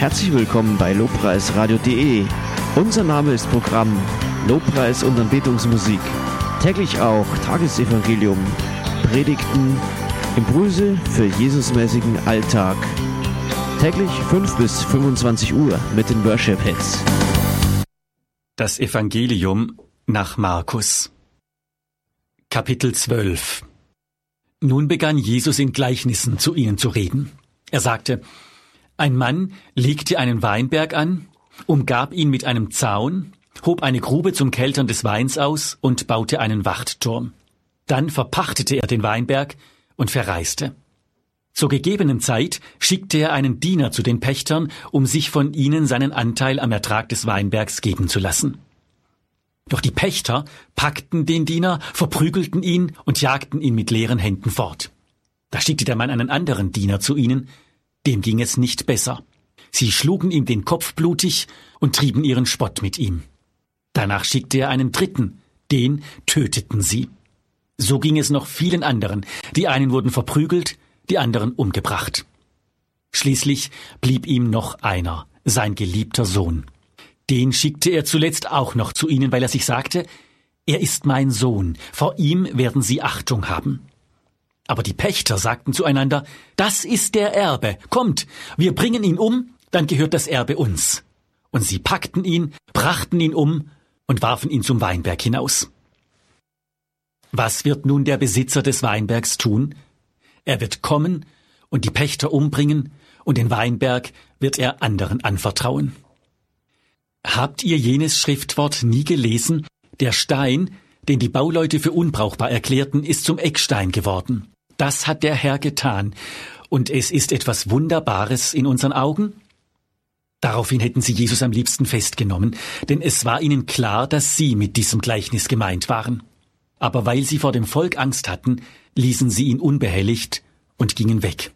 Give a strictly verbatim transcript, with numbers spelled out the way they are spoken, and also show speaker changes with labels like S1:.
S1: Herzlich willkommen bei lobpreisradio punkt de. Unser Name ist Programm Lobpreis und Anbetungsmusik. Täglich auch Tagesevangelium, Predigten, Impulse für Jesusmäßigen Alltag. Täglich fünf bis fünfundzwanzig Uhr mit den Worship Hits.
S2: Das Evangelium nach Markus. Kapitel zwölf. Nun begann Jesus in Gleichnissen zu ihnen zu reden. Er sagte: Ein Mann legte einen Weinberg an, umgab ihn mit einem Zaun, hob eine Grube zum Keltern des Weins aus und baute einen Wachtturm. Dann verpachtete er den Weinberg und verreiste. Zur gegebenen Zeit schickte er einen Diener zu den Pächtern, um sich von ihnen seinen Anteil am Ertrag des Weinbergs geben zu lassen. Doch die Pächter packten den Diener, verprügelten ihn und jagten ihn mit leeren Händen fort. Da schickte der Mann einen anderen Diener zu ihnen, dem ging es nicht besser. Sie schlugen ihm den Kopf blutig und trieben ihren Spott mit ihm. Danach schickte er einen dritten, den töteten sie. So ging es noch vielen anderen. Die einen wurden verprügelt, die anderen umgebracht. Schließlich blieb ihm noch einer, sein geliebter Sohn. Den schickte er zuletzt auch noch zu ihnen, weil er sich sagte: Er ist mein Sohn, vor ihm werden sie Achtung haben. Aber die Pächter sagten zueinander: Das ist der Erbe, kommt, wir bringen ihn um, dann gehört das Erbe uns. Und sie packten ihn, brachten ihn um und warfen ihn zum Weinberg hinaus. Was wird nun der Besitzer des Weinbergs tun? Er wird kommen und die Pächter umbringen, und den Weinberg wird er anderen anvertrauen. Habt ihr jenes Schriftwort nie gelesen? Der Stein, den die Bauleute für unbrauchbar erklärten, ist zum Eckstein geworden. Das hat der Herr getan, und es ist etwas Wunderbares in unseren Augen? Daraufhin hätten sie Jesus am liebsten festgenommen, denn es war ihnen klar, dass sie mit diesem Gleichnis gemeint waren. Aber weil sie vor dem Volk Angst hatten, ließen sie ihn unbehelligt und gingen weg.